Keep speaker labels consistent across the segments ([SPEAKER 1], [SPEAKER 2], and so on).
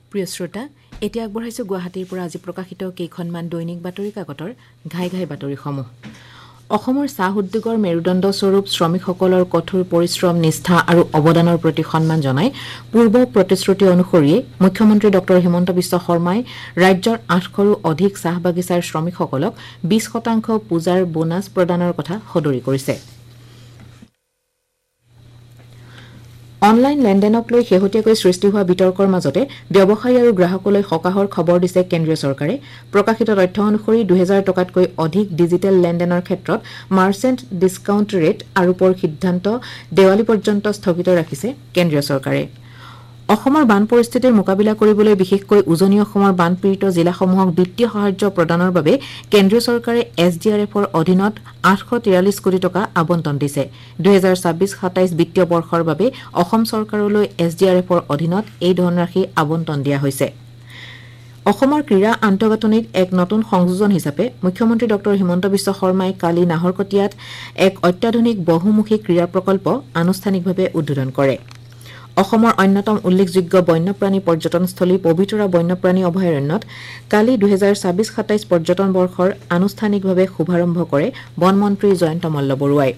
[SPEAKER 1] প্ৰিয় শ্ৰোতা, এতিয়া আগবঢ়াইছো গুৱাহাটীৰ পৰা আজি প্ৰকাশিত কেইখনমান দৈনিক বাতৰি কাকতৰ ঘাই ঘাই বাতৰিসমূহ। অসমৰ চাহ উদ্যোগৰ মেৰুদণ্ড স্বৰূপ শ্ৰমিকসকলৰ কঠোৰ পৰিশ্ৰম, নিষ্ঠা আৰু অৱদানৰ প্ৰতি সন্মান জনাই পূৰ্ব প্ৰতিশ্ৰুতি অনুসৰিয়ে মুখ্যমন্ত্ৰী ডঃ হিমন্ত বিশ্ব শৰ্মাই ৰাজ্যৰ ৮০০ৰো অধিক চাহ বাগিচাৰ শ্ৰমিকসকলক ২০% পূজাৰ বোনাছ প্ৰদানৰ কথা সদৰি কৰিছে। অনলাইন লেনদেনক লৈ শেহতীয়াকৈ সৃষ্টি হোৱা বিতৰ্কৰ মাজতে ব্যৱসায়ী আৰু গ্ৰাহকলৈ সকাহৰ খবৰ দিছে কেন্দ্ৰীয় চৰকাৰে। প্ৰকাশিত তথ্য অনুসৰি ২০০০ টকাতকৈ অধিক ডিজিটেল লেনদেনৰ ক্ষেত্ৰত মাৰ্চেণ্ট ডিছকাউণ্ট ৰেট আৰোপৰ সিদ্ধান্ত দেৱালী পৰ্যন্ত স্থগিত ৰাখিছে কেন্দ্ৰীয় চৰকাৰে। অসমৰ বান পৰিস্থিতিৰ মোকাবিলা কৰিবলৈ বিশেষকৈ উজনি অসমৰ বানপীড়িত জিলাসমূহক বিত্তীয় সাহায্য প্ৰদানৰ বাবে কেন্দ্ৰীয় চৰকাৰে SDRFৰ অধীনত ৮৪৩ কোটি টকা আবণ্টন দিছে। ২০২৬-২৭ বিত্তীয় বৰ্ষৰ বাবে অসম চৰকাৰলৈ SDRFৰ অধীনত এই ধনৰাশি আবণ্টন দিয়া হৈছে। অসমৰ ক্ৰীড়া আন্তঃগাঁথনিত এক নতুন সংযোজন হিচাপে মুখ্যমন্ত্ৰী ডঃ হিমন্ত বিশ্ব শৰ্মাই কালি নাহৰকটীয়াত এক অত্যাধুনিক বহুমুখী ক্ৰীড়া প্ৰকল্প আনুষ্ঠানিকভাৱে উদ্বোধন কৰে। অসমৰ অন্যতম উল্লেখযোগ্য বন্যপ্ৰাণী পৰ্যটনস্থলী পবিতৰা বন্যপ্ৰাণী অভয়াৰণ্যত কালি ২০২৬-২৭ পৰ্যটন বৰ্ষৰ আনুষ্ঠানিকভাৱে শুভাৰম্ভ কৰে বনমন্ত্ৰী জয়ন্ত মল্লবৰুৱাই।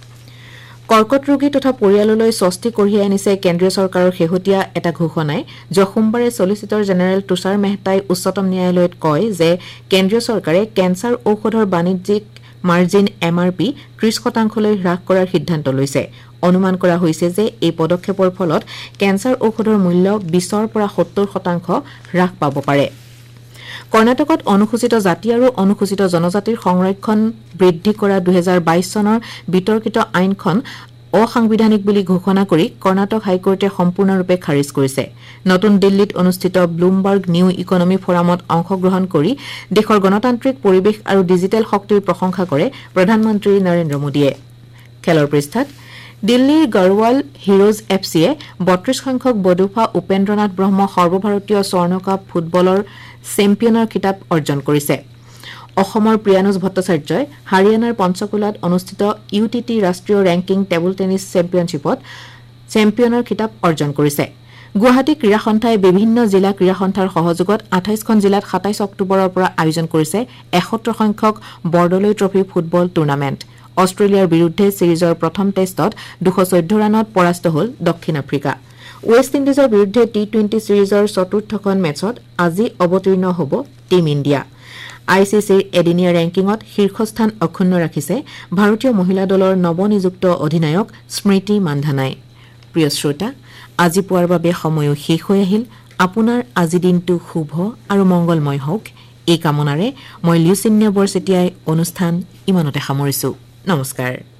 [SPEAKER 1] কৰ্কট ৰোগী তথা পৰিয়াললৈ স্বস্তি কঢ়িয়াই আনিছে কেন্দ্ৰীয় চৰকাৰৰ শেহতীয়া এটা ঘোষণাই। যোৱা সোমবাৰে চলিচিটৰ জেনেৰেল তুষাৰ মেহতাই উচ্চতম ন্যায়ালয়ত কয় যে কেন্দ্ৰীয় চৰকাৰে কেঞ্চাৰ ঔষধৰ বাণিজ্যিক মাৰ্জিন MRP ৩০% হ্ৰাস কৰাৰ সিদ্ধান্ত লৈছে। অনুমান কৰা হৈছে যে এই পদক্ষেপৰ ফলত কেঞ্চাৰ ঔষধৰ মূল্য ২০ৰ পৰা ৭০% হ্ৰাস পাব পাৰে। কৰ্ণাটকত অনুসূচিত জাতি আৰু অনুসূচিত জনজাতিৰ সংৰক্ষণ বৃদ্ধি কৰা ২০২২ চনৰ বিতৰ্কিত আইনখন অসাংবিধানিক বুলি ঘোষণা কৰি কৰ্ণাটক হাইকোৰ্টে সম্পূৰ্ণৰূপে খাৰিজ কৰিছে। নতুন দিল্লীত অনুষ্ঠিত ব্লুমবাৰ্গ নিউ ইকনমি ফৰামত অংশগ্ৰহণ কৰি দেশৰ গণতান্ত্ৰিক পৰিৱেশ আৰু ডিজিটেল শক্তিৰ প্ৰশংসা কৰে প্ৰধানমন্ত্ৰী নৰেন্দ্ৰ মোদীয়ে। খেলৰ পৃষ্ঠাত দিল্লীৰ গড়ৱাল হিৰোজ FCয়ে ৩২ সংখ্যক বডোফা উপেন্দ্ৰনাথ ব্ৰহ্ম সৰ্বভাৰতীয় স্বৰ্ণকাপ ফুটবলৰ চেম্পিয়নৰ খিতাপ অৰ্জন কৰিছে। অসমৰ প্ৰিয়ানুজ ভট্টাচাৰ্যই হাৰিয়ানাৰ পঞ্চকুলাত অনুষ্ঠিত UTT ৰাষ্ট্ৰীয় ৰেংকিং টেবুল টেনিছ চেম্পিয়নশ্বিপত চেম্পিয়নৰ খিতাপ অৰ্জন কৰিছে। গুৱাহাটী ক্ৰীড়া সন্থাই বিভিন্ন জিলা ক্ৰীড়া সন্থাৰ সহযোগত ২৮খন জিলাত ২৭ অক্টোবৰৰ পৰা আয়োজন কৰিছে ৭১ সংখ্যক বৰদলৈ ট্ৰফী ফুটবল টুৰ্ণামেণ্ট। অষ্ট্ৰেলিয়াৰ বিৰুদ্ধে ছিৰিজৰ প্ৰথম টেষ্টত ২১৪ ৰানত পৰাস্ত হ'ল দক্ষিণ আফ্ৰিকা। ৱেষ্ট ইণ্ডিজৰ বিৰুদ্ধে T20 ছিৰিজৰ চতুৰ্থখন মেচত আজি অৱতীৰ্ণ হ'ব টীম ইণ্ডিয়া। ICCৰ এদিনীয়া ৰেংকিঙত শীৰ্ষস্থান অক্ষুণ্ণ ৰাখিছে ভাৰতীয় মহিলা দলৰ নৱনিযুক্ত অধিনায়ক স্মৃতি মান্ধানাই। প্ৰিয় শ্ৰোতা, আজি পুৱাৰ বাবে সময়ো শেষ হৈ আহিল। আপোনাৰ আজি দিনটো শুভ আৰু মংগলময় হওক, এই কামনাৰে মই লিউচিন্যা বৰচেতিয়াই অনুষ্ঠান ইমানতে সামৰিছো। নমস্কাৰ।